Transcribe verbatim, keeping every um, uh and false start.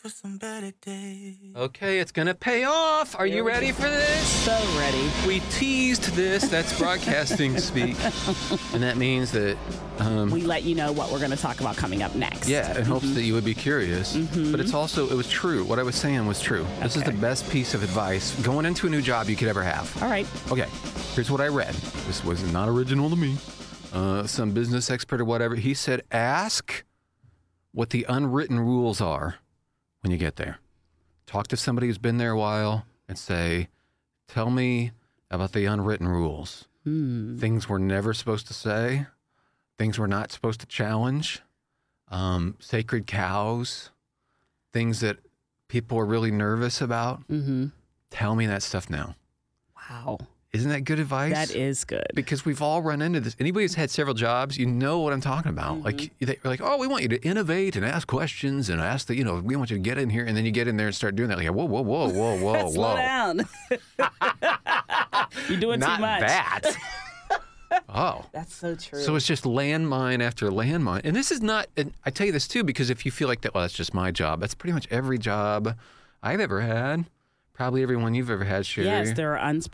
for some better days. Okay, it's going to pay off. Are you ready for this? So ready. We teased this. That's broadcasting speak. And that means that... Um, we let you know what we're going to talk about coming up next. Yeah, in hopes that you would be curious. Mm-hmm. But it's also, it was true. What I was saying was true. This is Okay. the best piece of advice going into a new job you could ever have. All right. Okay, here's what I read. This was not original to me. Uh, some business expert or whatever. He said, ask what the unwritten rules are when you get there. Talk to somebody who's been there a while and say, tell me about the unwritten rules. Hmm. Things we're never supposed to say. Things we're not supposed to challenge, um, sacred cows, things that people are really nervous about. Mm-hmm. Tell me that stuff now. Wow. Isn't that good advice? That is good. Because we've all run into this. Anybody who's had several jobs, you know what I'm talking about. Mm-hmm. Like, they're like, oh, we want you to innovate and ask questions and ask the, you know, we want you to get in here. And then you get in there and start doing that. Like, whoa, whoa, whoa, whoa, whoa, whoa. Slow down. You're doing Not too much. that. Oh. That's so true. So it's just landmine after landmine. And this is not, and I tell you this too, because if you feel like that, well, that's just my job. That's pretty much every job I've ever had. Probably every one you've ever had, Sherry. Yes, there are unspoken